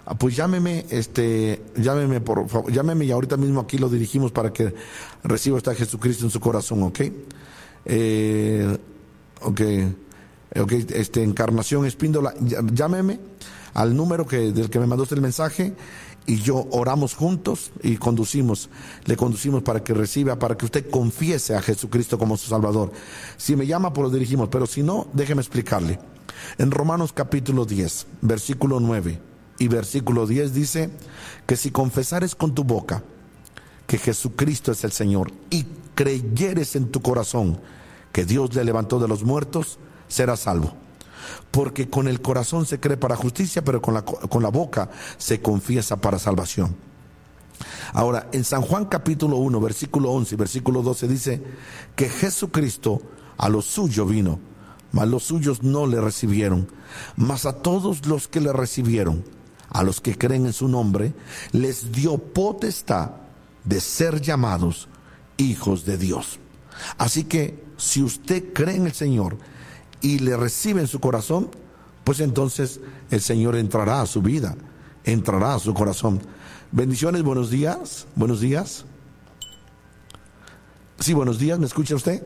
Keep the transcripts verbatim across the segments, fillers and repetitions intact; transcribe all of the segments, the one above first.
Ah, pues llámeme, este, llámeme por favor, llámeme y ahorita mismo aquí lo dirigimos para que reciba usted a Jesucristo en su corazón, ¿ok? Eh, ok, ok, este, Encarnación Espíndola, llámeme al número que, del que me mandó usted el mensaje y yo oramos juntos y conducimos, le conducimos para que reciba, para que usted confiese a Jesucristo como su Salvador. Si me llama, pues lo dirigimos, pero si no, déjeme explicarle. En Romanos capítulo diez, versículo nueve y versículo diez dice que si confesares con tu boca que Jesucristo es el Señor y creyeres en tu corazón que Dios le levantó de los muertos, serás salvo. Porque con el corazón se cree para justicia, pero con la, con la boca se confiesa para salvación. Ahora, en San Juan capítulo uno, versículo once y versículo doce dice que Jesucristo a lo suyo vino, mas los suyos no le recibieron. Mas a todos los que le recibieron, a los que creen en su nombre, les dio potestad de ser llamados hijos de Dios. Así que si usted cree en el Señor y le recibe en su corazón, pues entonces el Señor entrará a su vida, entrará a su corazón. Bendiciones, buenos días, buenos días. Sí, buenos días, ¿me escucha usted?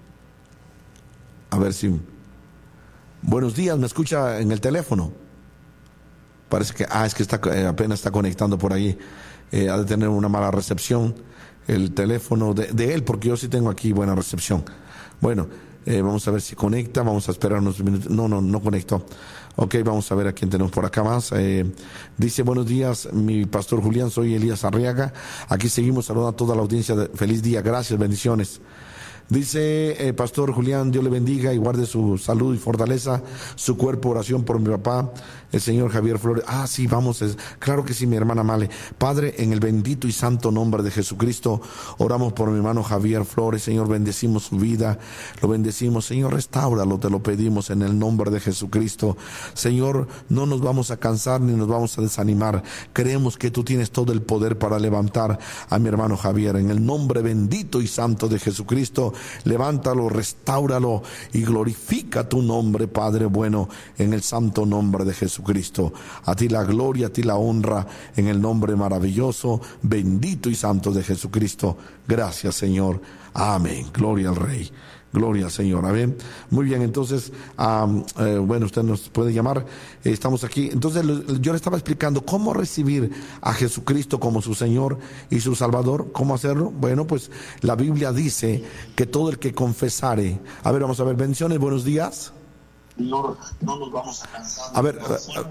A ver si... Buenos días, ¿me escucha en el teléfono? Parece que, ah, es que está, eh, apenas está conectando por ahí, eh, ha de tener una mala recepción el teléfono de, de él, porque yo sí tengo aquí buena recepción. Bueno, eh, vamos a ver si conecta, vamos a esperar unos minutos. No, no, no conectó. Ok, vamos a ver a quién tenemos por acá más. Eh, dice, buenos días, mi pastor Julián, soy Elías Arriaga. Aquí seguimos saludando a toda la audiencia. De, feliz día, gracias, bendiciones. Dice, eh, pastor Julián, Dios le bendiga y guarde su salud y fortaleza, su cuerpo, oración por mi papá, el señor Javier Flores. Ah, sí, vamos, es, claro que sí, mi hermana Male. Padre, en el bendito y santo nombre de Jesucristo, oramos por mi hermano Javier Flores. Señor, bendecimos su vida, lo bendecimos. Señor, restáuralo, te lo pedimos en el nombre de Jesucristo. Señor, no nos vamos a cansar ni nos vamos a desanimar. Creemos que tú tienes todo el poder para levantar a mi hermano Javier. En el nombre bendito y santo de Jesucristo, levántalo, restáuralo y glorifica tu nombre, Padre bueno, en el santo nombre de Jesucristo. A ti la gloria, a ti la honra, en el nombre maravilloso, bendito y santo de Jesucristo. Gracias, Señor. Amén. Gloria al Rey. Gloria al Señor, amén. Muy bien, entonces, um, eh, bueno, usted nos puede llamar, eh, estamos aquí. Entonces, yo le estaba explicando cómo recibir a Jesucristo como su Señor y su Salvador. ¿Cómo hacerlo? Bueno, pues la Biblia dice que todo el que confesare. A ver, vamos a ver, bendiciones, buenos días. No, no nos vamos a cansar. A ver,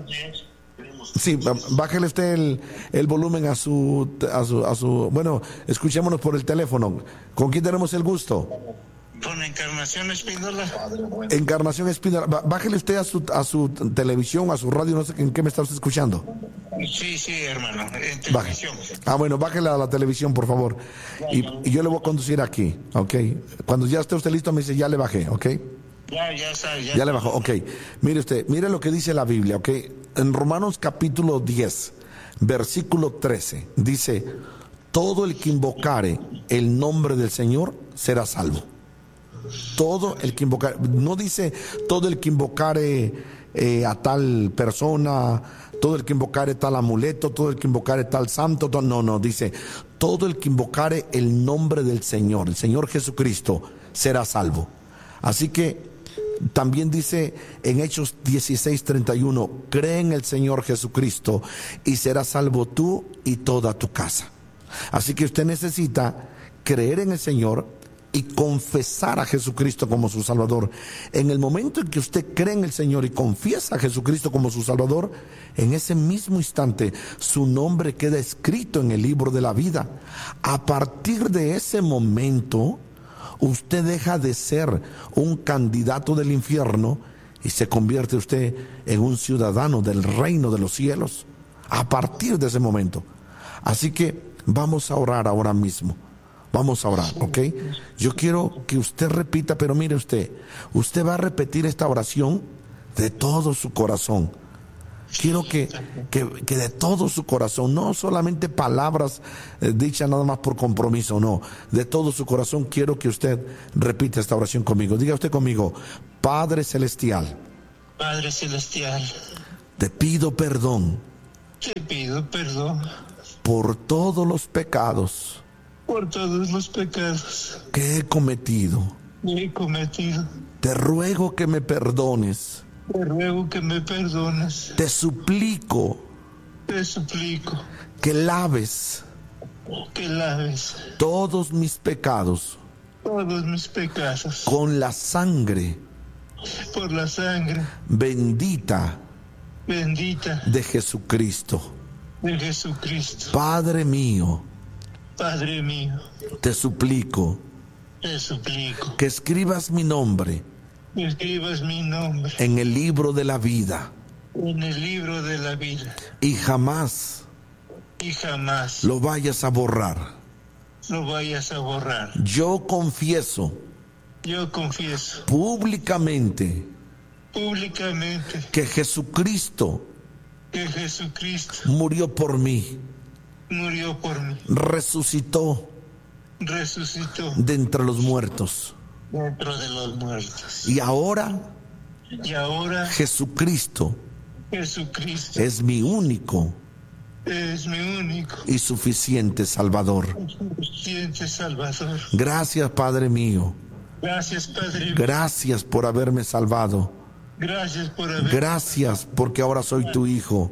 sí, bájele usted el, el volumen a su, a su, a su, bueno, escuchémonos por el teléfono. ¿Con quién tenemos el gusto? Con Encarnación Espíndola. Encarnación Espíndola. Bájele usted a su, a su televisión, a su radio, no sé en qué me está usted escuchando. Sí, sí, hermano, en televisión. Baje. Ah, bueno, bájele a la televisión, por favor. Y, y yo le voy a conducir aquí, ¿ok? Cuando ya esté usted listo, me dice, ya le bajé, ¿ok? Ya, ya está, ya. Ya le bajó, ok. Mire usted, mire lo que dice la Biblia, ¿ok? En Romanos capítulo diez, versículo trece, dice, todo el que invocare el nombre del Señor será salvo. Todo el que invocare, no dice todo el que invocare eh, a tal persona, todo el que invocare tal amuleto, todo el que invocare tal santo, todo, no, no, dice todo el que invocare el nombre del Señor, el Señor Jesucristo, será salvo. Así que también dice en Hechos dieciséis treinta y uno, cree en el Señor Jesucristo y serás salvo tú y toda tu casa. Así que usted necesita creer en el Señor y confesar a Jesucristo como su Salvador. En el momento en que usted cree en el Señor y confiesa a Jesucristo como su Salvador, en ese mismo instante su nombre queda escrito en el libro de la vida. A partir de ese momento, usted deja de ser un candidato del infierno y se convierte usted en un ciudadano del reino de los cielos. A partir de ese momento. Así que vamos a orar ahora mismo. Vamos a orar, ¿ok? Yo quiero que usted repita, pero mire usted, usted va a repetir esta oración de todo su corazón. Quiero que, que, que de todo su corazón, no solamente palabras eh, dichas nada más por compromiso, no. De todo su corazón quiero que usted repita esta oración conmigo. Diga usted conmigo, Padre Celestial. Padre Celestial. Te pido perdón. te pido perdón por todos los pecados por todos los pecados que he cometido. que he cometido. Te ruego que me perdones. Te ruego que me perdones. Te suplico Te suplico que laves que laves todos mis pecados todos mis pecados con la sangre por la sangre bendita bendita de Jesucristo. de Jesucristo. Padre mío, Padre mío, te suplico te suplico que escribas mi nombre que escribas mi nombre en el libro de la vida en el libro de la vida y jamás y jamás lo vayas a borrar. lo vayas a borrar. Yo confieso Yo confieso públicamente públicamente que Jesucristo que Jesucristo murió por mí, murió por mí, resucitó resucitó de entre los muertos dentro de los muertos. y ahora Y ahora Jesucristo Jesucristo es mi único es mi único y suficiente Salvador. suficiente Salvador. Gracias, Padre mío. Gracias, Padre. Gracias por haberme salvado. Gracias por haber. Gracias porque ahora soy tu hijo.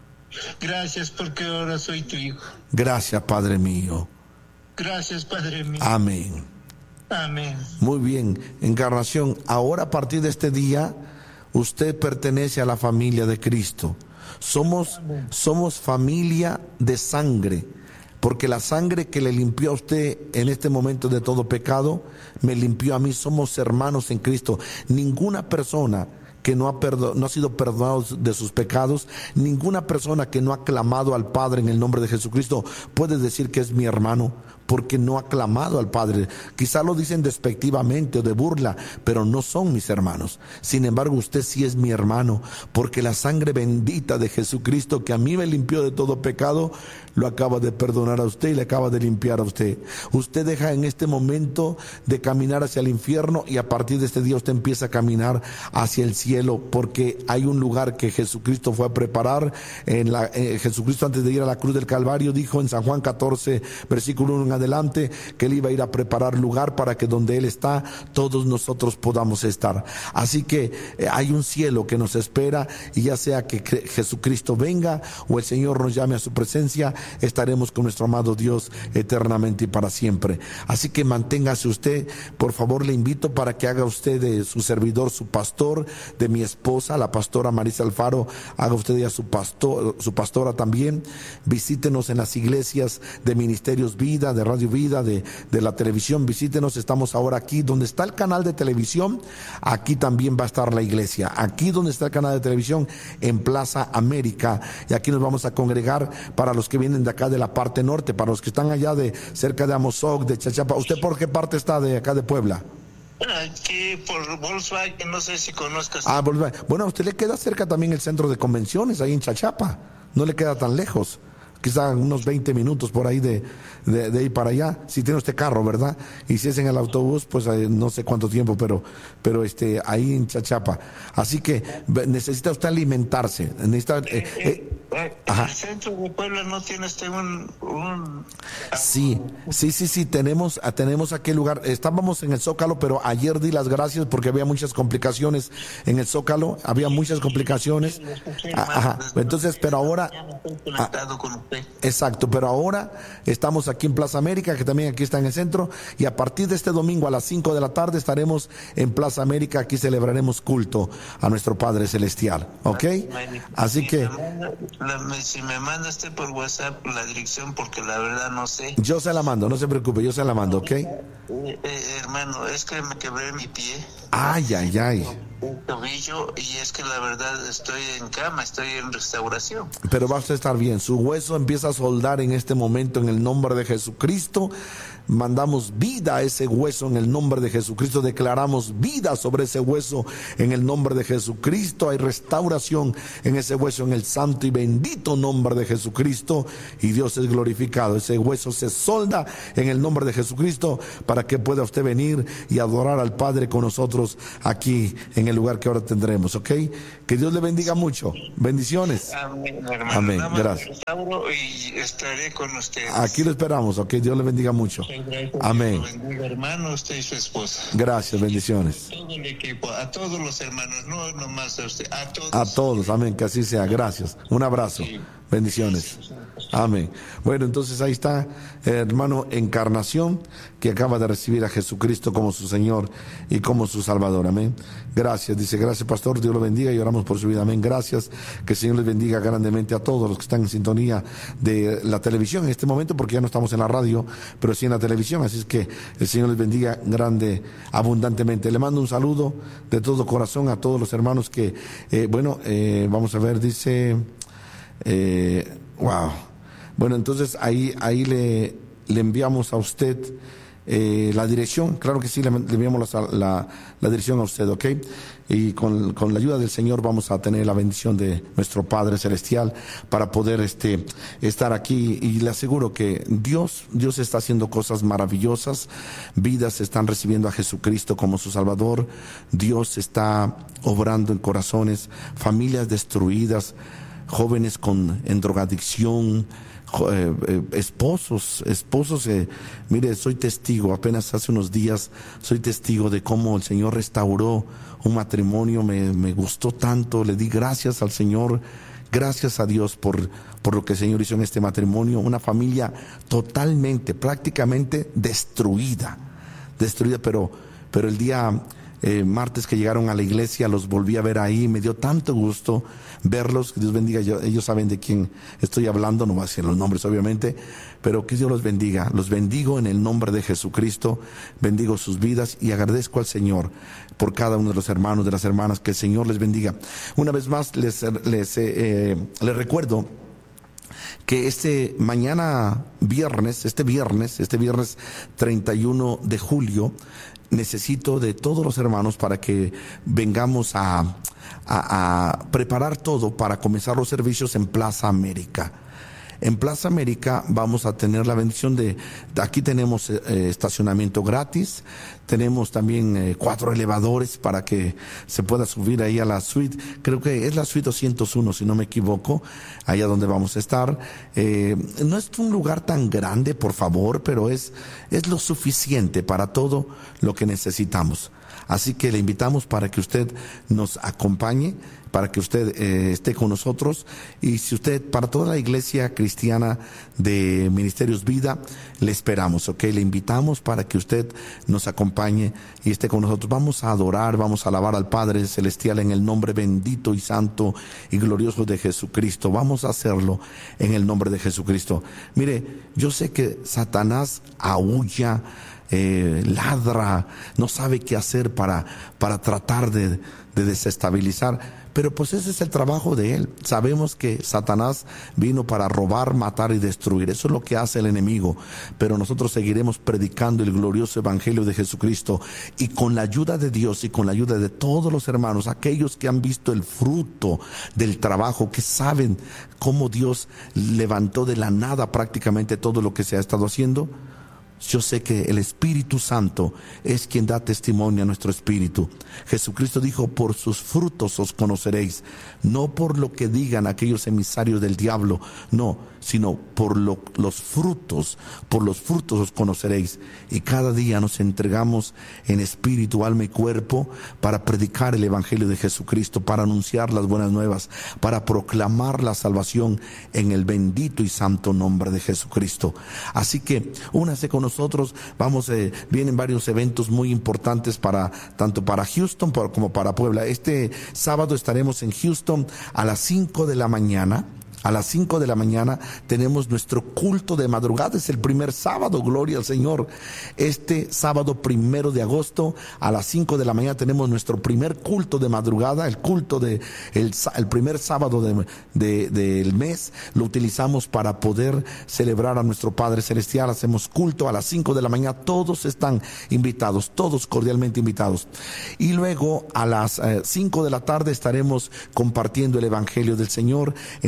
Gracias porque ahora soy tu hijo. Gracias, Padre mío. Gracias, Padre mío. Amén. Amén. Muy bien, Encarnación, ahora a partir de este día, usted pertenece a la familia de Cristo. Somos, somos familia de sangre, porque la sangre que le limpió a usted en este momento de todo pecado, me limpió a mí. Somos hermanos en Cristo. Ninguna persona que no ha, perdo, no ha sido perdonado de sus pecados, ninguna persona que no ha clamado al Padre en el nombre de Jesucristo puede decir que es mi hermano, porque no ha clamado al Padre. Quizá lo dicen despectivamente o de burla, pero no son mis hermanos. Sin embargo, usted sí es mi hermano, porque la sangre bendita de Jesucristo, que a mí me limpió de todo pecado, lo acaba de perdonar a usted y le acaba de limpiar a usted. Usted deja en este momento de caminar hacia el infierno, y a partir de este día usted empieza a caminar hacia el cielo, porque hay un lugar que Jesucristo fue a preparar. En la, eh, Jesucristo, antes de ir a la cruz del Calvario, dijo en San Juan catorce, versículo uno en adelante, que él iba a ir a preparar lugar para que donde él está, todos nosotros podamos estar. Así que eh, hay un cielo que nos espera, y ya sea que Jesucristo venga o el Señor nos llame a su presencia, estaremos con nuestro amado Dios eternamente y para siempre. Así que manténgase usted, por favor, le invito para que haga usted de su servidor su pastor, de mi esposa, la pastora Marisa Alfaro, haga usted ya su pastor, su pastora también. Visítenos en las iglesias de Ministerios Vida, de Radio Vida, de, de la televisión. Visítenos, estamos ahora aquí donde está el canal de televisión, aquí también va a estar la iglesia. Aquí donde está el canal de televisión, en Plaza América, y aquí nos vamos a congregar para los que vienen de acá de la parte norte, para los que están allá de cerca de Amozoc, de Chachapa. ¿Usted por qué parte está de acá de Puebla? Aquí por Volkswagen, no sé si conozcas. Ah, bueno, a usted le queda cerca también el centro de convenciones, ahí en Chachapa, no le queda tan lejos, quizá unos veinte minutos por ahí de, de, de ir para allá, si tiene usted carro, ¿verdad? Y si es en el autobús, pues eh, no sé cuánto tiempo, pero, pero este, ahí en Chachapa. Así que necesita usted alimentarse, necesita... Eh, eh, eh, ajá. El centro de Puebla no tiene este un, un... Sí, sí, sí, sí, tenemos, tenemos aquel lugar. Estábamos en el Zócalo, pero ayer di las gracias porque había muchas complicaciones en el Zócalo, había muchas complicaciones. Ajá. Entonces, pero ahora... Exacto, pero ahora estamos aquí en Plaza América, que también aquí está en el centro, y a partir de este domingo a las cinco de la tarde estaremos en Plaza América. Aquí celebraremos culto a nuestro Padre Celestial, ¿ok? Así que... Si me manda usted por WhatsApp la dirección, porque la verdad no sé. Yo se la mando, no se preocupe, yo se la mando, ¿ok? Eh, eh, hermano, es que me quebré mi pie. Ay, ay, ay. El tobillo, y es que la verdad estoy en cama, estoy en restauración. Pero va a usted estar bien, su hueso empieza a soldar en este momento en el nombre de Jesucristo. Mandamos vida a ese hueso en el nombre de Jesucristo, declaramos vida sobre ese hueso en el nombre de Jesucristo. Hay restauración en ese hueso en el santo y bendito nombre de Jesucristo, y Dios es glorificado. Ese hueso se solda en el nombre de Jesucristo para que pueda usted venir y adorar al Padre con nosotros aquí en en el lugar que ahora tendremos, ¿ok? Que Dios le bendiga mucho. Bendiciones. Amén, hermano. Amén. Nada más Gracias. restauro y estaré con ustedes. Aquí lo esperamos, ¿ok? Dios le bendiga mucho. Amén. Dios lo bendiga, hermano, usted y su esposa. Gracias, bendiciones. Todo el equipo, a todos los hermanos, no nomás a usted, a todos. A todos, amén, que así sea. Gracias. Un abrazo. Bendiciones. Amén. Bueno, entonces ahí está, eh, hermano Encarnación, que acaba de recibir a Jesucristo como su Señor y como su Salvador. Amén. Gracias. Dice, gracias, pastor. Dios lo bendiga y oramos por su vida. Amén. Gracias. Que el Señor les bendiga grandemente a todos los que están en sintonía de la televisión en este momento, porque ya no estamos en la radio, pero sí en la televisión. Así es que el Señor les bendiga grande, abundantemente. Le mando un saludo de todo corazón a todos los hermanos que, eh, bueno, eh, vamos a ver, dice... Eh, wow. Bueno, entonces ahí ahí le, le enviamos a usted eh, la dirección. Claro que sí, le, le enviamos la, la, la dirección a usted, ¿ok? Y con, con la ayuda del Señor vamos a tener la bendición de nuestro Padre Celestial para poder este estar aquí. Y le aseguro que Dios, Dios está haciendo cosas maravillosas. Vidas están recibiendo a Jesucristo como su Salvador. Dios está obrando en corazones, familias destruidas, jóvenes con en drogadicción, eh, eh, esposos, esposos, eh, mire, soy testigo, apenas hace unos días soy testigo de cómo el Señor restauró un matrimonio, me, me gustó tanto, le di gracias al Señor, gracias a Dios por, por lo que el Señor hizo en este matrimonio, una familia totalmente, prácticamente destruida, destruida, pero, pero el día... Eh, martes que llegaron a la iglesia, los volví a ver ahí, me dio tanto gusto verlos, que Dios bendiga, yo, ellos saben de quién estoy hablando, no voy a decir los nombres obviamente, pero que Dios los bendiga, los bendigo en el nombre de Jesucristo, bendigo sus vidas y agradezco al Señor por cada uno de los hermanos, de las hermanas, que el Señor les bendiga. Una vez más les, les, eh, les recuerdo que este mañana viernes, este viernes, este viernes treinta y uno de julio, necesito de todos los hermanos para que vengamos a, a, a preparar todo para comenzar los servicios en Plaza América. En Plaza América vamos a tener la bendición de, de aquí tenemos eh, estacionamiento gratis, tenemos también eh, cuatro elevadores para que se pueda subir ahí a la suite, creo que es la suite doscientos uno si no me equivoco, allá donde vamos a estar. Eh, no es un lugar tan grande, por favor, pero es, es lo suficiente para todo lo que necesitamos. Así que le invitamos para que usted nos acompañe, para que usted eh, esté con nosotros. Y si usted, para toda la iglesia cristiana de Ministerios Vida, le esperamos, ¿ok? Le invitamos para que usted nos acompañe y esté con nosotros. Vamos a adorar, vamos a alabar al Padre Celestial en el nombre bendito y santo y glorioso de Jesucristo. Vamos a hacerlo en el nombre de Jesucristo. Mire, yo sé que Satanás aúlla, Eh, ladra, no sabe qué hacer para, para tratar de, de desestabilizar, pero pues ese es el trabajo de él. Sabemos que Satanás vino para robar, matar y destruir, eso es lo que hace el enemigo, pero nosotros seguiremos predicando el glorioso evangelio de Jesucristo, y con la ayuda de Dios y con la ayuda de todos los hermanos, aquellos que han visto el fruto del trabajo, que saben cómo Dios levantó de la nada prácticamente todo lo que se ha estado haciendo. Yo sé que el Espíritu Santo es quien da testimonio a nuestro espíritu. Jesucristo dijo, por sus frutos os conoceréis, no por lo que digan aquellos emisarios del diablo, no, sino por lo, los frutos, por los frutos os conoceréis. Y cada día nos entregamos en espíritu, alma y cuerpo para predicar el Evangelio de Jesucristo, para anunciar las buenas nuevas, para proclamar la salvación en el bendito y santo nombre de Jesucristo. Así que únase con nosotros, vamos, eh, vienen varios eventos muy importantes para, tanto para Houston como para Puebla. Este sábado estaremos en Houston a las cinco de la mañana. A las cinco de la mañana tenemos nuestro culto de madrugada, es el primer sábado, gloria al Señor. Este sábado primero de agosto a las cinco de la mañana tenemos nuestro primer culto de madrugada, el culto de el, el primer sábado de, de, del mes, lo utilizamos para poder celebrar a nuestro Padre Celestial. Hacemos culto a las cinco de la mañana, todos están invitados, todos cordialmente invitados. Y luego a las eh, cinco de la tarde estaremos compartiendo el Evangelio del Señor en la mera esquina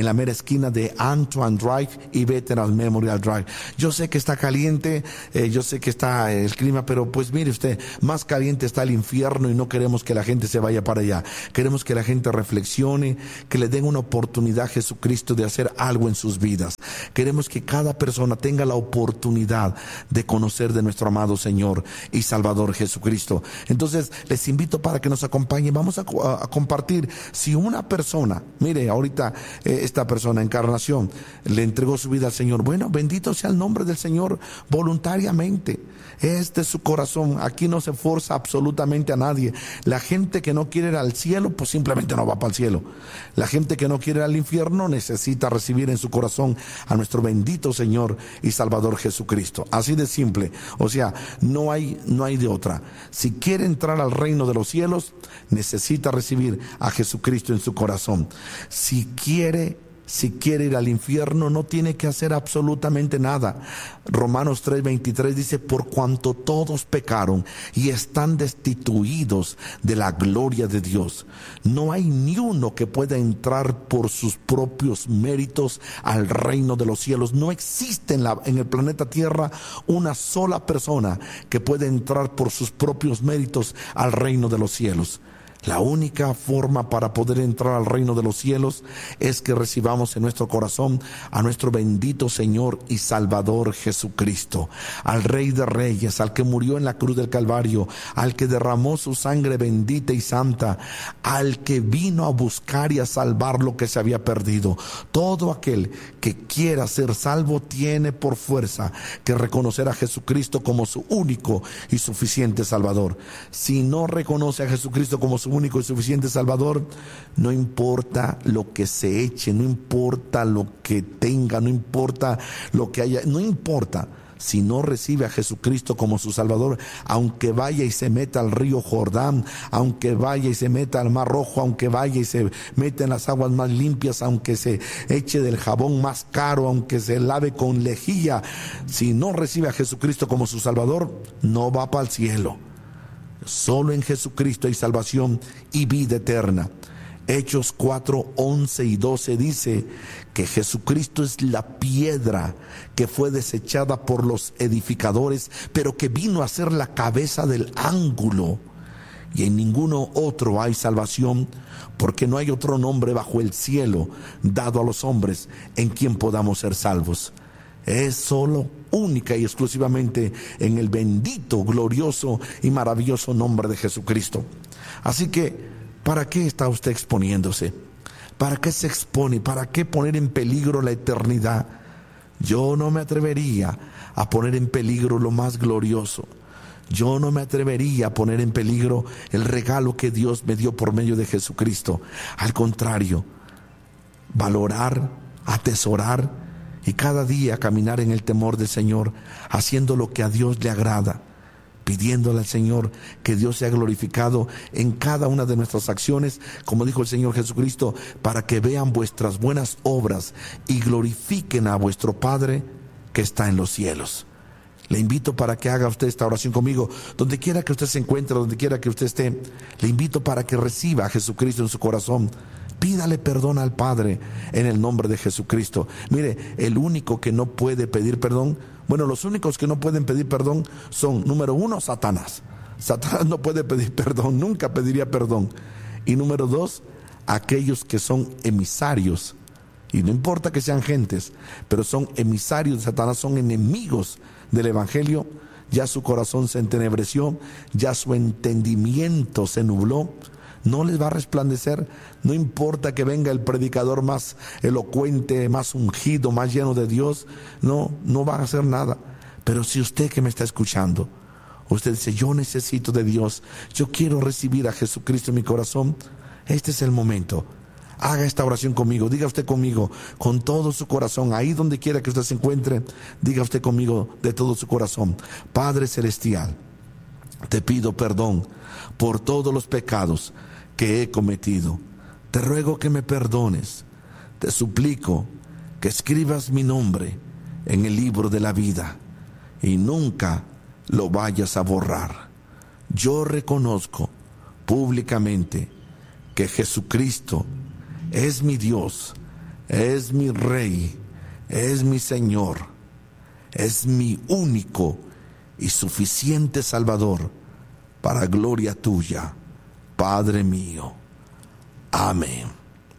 esquina de Antoine Drive y Veterans Memorial Drive. Yo sé que está caliente, eh, yo sé que está el clima, pero pues mire usted, más caliente está el infierno y no queremos que la gente se vaya para allá. Queremos que la gente reflexione, que le den una oportunidad a Jesucristo de hacer algo en sus vidas. Queremos que cada persona tenga la oportunidad de conocer de nuestro amado Señor y Salvador Jesucristo. Entonces les invito para que nos acompañen. Vamos a, a, a compartir. Si una persona, mire, ahorita eh, esta persona, Encarnación, le entregó su vida al Señor, bueno, bendito sea el nombre del Señor voluntariamente. Es de su corazón. Aquí no se forza absolutamente a nadie. La gente que no quiere ir al cielo, pues simplemente no va para el cielo. La gente que no quiere ir al infierno necesita recibir en su corazón a nuestro bendito Señor y Salvador Jesucristo. Así de simple. O sea, no hay, no hay de otra. Si quiere entrar al reino de los cielos, necesita recibir a Jesucristo en su corazón. Si quiere Si quiere ir al infierno, no tiene que hacer absolutamente nada. Romanos tres veintitrés dice, por cuanto todos pecaron y están destituidos de la gloria de Dios, no hay ni uno que pueda entrar por sus propios méritos al reino de los cielos. No existe en, la, en el planeta Tierra una sola persona que pueda entrar por sus propios méritos al reino de los cielos. La única forma para poder entrar al reino de los cielos es que recibamos en nuestro corazón a nuestro bendito Señor y Salvador Jesucristo, al Rey de Reyes, al que murió en la cruz del Calvario, al que derramó su sangre bendita y santa, al que vino a buscar y a salvar lo que se había perdido. Todo aquel que quiera ser salvo tiene por fuerza que reconocer a Jesucristo como su único y suficiente Salvador. Si no reconoce a Jesucristo como su único y suficiente Salvador, no importa lo que se eche, no importa lo que tenga, no importa lo que haya, no importa. Si no recibe a Jesucristo como su Salvador, aunque vaya y se meta al río Jordán, aunque vaya y se meta al Mar Rojo, aunque vaya y se meta en las aguas más limpias, aunque se eche del jabón más caro, aunque se lave con lejía, si no recibe a Jesucristo como su Salvador, no va para el cielo. Solo en Jesucristo hay salvación y vida eterna. Hechos cuatro, once y doce dice que Jesucristo es la piedra que fue desechada por los edificadores, pero que vino a ser la cabeza del ángulo. Y en ninguno otro hay salvación, porque no hay otro nombre bajo el cielo dado a los hombres en quien podamos ser salvos. Es solo, única y exclusivamente en el bendito, glorioso y maravilloso nombre de Jesucristo. Así que, ¿para qué está usted exponiéndose? ¿Para qué se expone? ¿Para qué poner en peligro la eternidad? Yo no me atrevería a poner en peligro lo más glorioso. Yo no me atrevería a poner en peligro el regalo que Dios me dio por medio de Jesucristo. Al contrario, valorar, atesorar y cada día caminar en el temor del Señor, haciendo lo que a Dios le agrada, pidiéndole al Señor que Dios sea glorificado en cada una de nuestras acciones, como dijo el Señor Jesucristo, para que vean vuestras buenas obras y glorifiquen a vuestro Padre que está en los cielos. Le invito para que haga usted esta oración conmigo, donde quiera que usted se encuentre, donde quiera que usted esté. Le invito para que reciba a Jesucristo en su corazón. Pídale perdón al Padre en el nombre de Jesucristo. Mire, el único que no puede pedir perdón, bueno, los únicos que no pueden pedir perdón son, número uno, Satanás. Satanás no puede pedir perdón, nunca pediría perdón. Y número dos, aquellos que son emisarios. Y no importa que sean gentes, pero son emisarios de Satanás, son enemigos del Evangelio. Ya su corazón se entenebreció, ya su entendimiento se nubló. No les va a resplandecer, no importa que venga el predicador más elocuente, más ungido, más lleno de Dios, no, no va a hacer nada. Pero si usted que me está escuchando, usted dice, yo necesito de Dios, yo quiero recibir a Jesucristo en mi corazón, este es el momento. Haga esta oración conmigo, diga usted conmigo, con todo su corazón, ahí donde quiera que usted se encuentre, diga usted conmigo de todo su corazón: Padre Celestial, te pido perdón por todos los pecados que he cometido. Te ruego que me perdones. Te suplico que escribas mi nombre en el libro de la vida y nunca lo vayas a borrar. Yo reconozco públicamente que Jesucristo es mi Dios, es mi Rey, es mi Señor, es mi único y suficiente Salvador, para gloria tuya, Padre mío. Amén.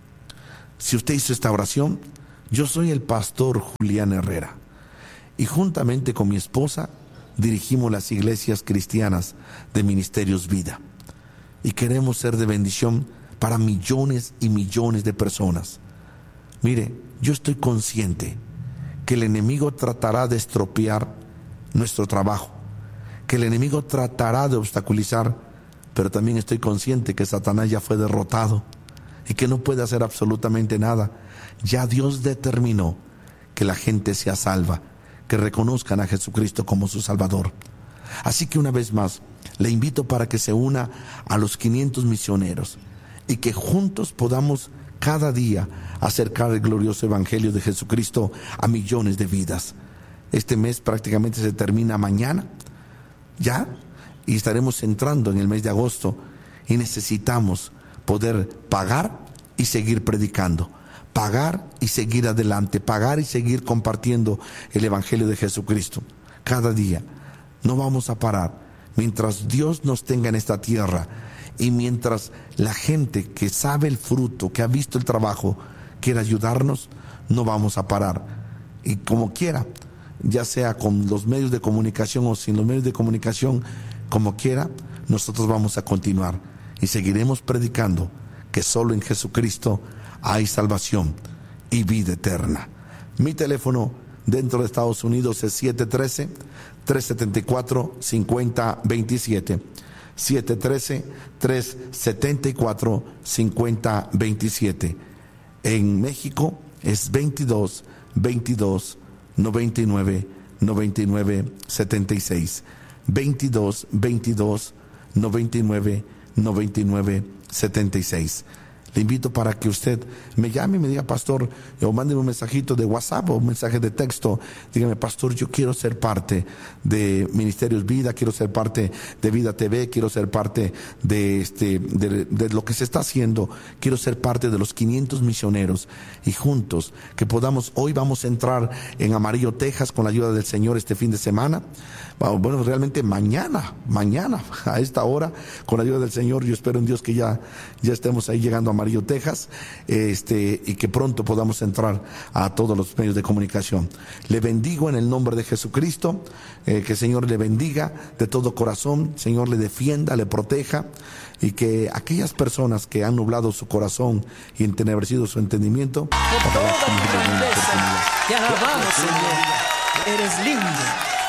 Si usted hizo esta oración, yo soy el pastor Julián Herrera, y juntamente con mi esposa dirigimos las iglesias cristianas de Ministerios Vida, y queremos ser de bendición para millones y millones de personas. Mire, yo estoy consciente que el enemigo tratará de estropear nuestro trabajo, que el enemigo tratará de obstaculizar, pero también estoy consciente que Satanás ya fue derrotado y que no puede hacer absolutamente nada. Ya Dios determinó que la gente sea salva, que reconozcan a Jesucristo como su Salvador. Así que una vez más, le invito para que se una a los quinientos misioneros y que juntos podamos cada día acercar el glorioso Evangelio de Jesucristo a millones de vidas. Este mes prácticamente se termina mañana, ya, y estaremos entrando en el mes de agosto, y necesitamos poder pagar y seguir predicando, pagar y seguir adelante, pagar y seguir compartiendo el Evangelio de Jesucristo. Cada día no vamos a parar mientras Dios nos tenga en esta tierra, y mientras la gente que sabe el fruto, que ha visto el trabajo, quiera ayudarnos, no vamos a parar. Y como quiera, ya sea con los medios de comunicación o sin los medios de comunicación, como quiera, nosotros vamos a continuar y seguiremos predicando que solo en Jesucristo hay salvación y vida eterna. Mi teléfono dentro de Estados Unidos es siete uno tres, tres siete cuatro, cinco cero dos siete. siete uno tres, tres siete cuatro, cinco cero dos siete. En México es veintidós, veintidós, noventa y nueve, noventa y nueve, setenta y seis. veintidós, veintidós, noventa y nueve, noventa y nueve, setenta y seis. Le invito para que usted me llame y me diga, pastor, o mándeme un mensajito de WhatsApp o un mensaje de texto. Dígame, pastor, yo quiero ser parte de Ministerios Vida, quiero ser parte de Vida T V, quiero ser parte de este de, de lo que se está haciendo, quiero ser parte de los quinientos misioneros, y juntos que podamos, hoy vamos a entrar en Amarillo, Texas, con la ayuda del Señor este fin de semana. Bueno, realmente mañana, mañana a esta hora, con la ayuda del Señor, yo espero en Dios que ya, ya estemos ahí llegando a Amarillo, Texas, este, y que pronto podamos entrar a todos los medios de comunicación. Le bendigo en el nombre de Jesucristo, eh, que el Señor le bendiga de todo corazón, Señor le defienda, le proteja, y que aquellas personas que han nublado su corazón y entenebrecido su entendimiento, Te alabamos, Señor. Eres lindo.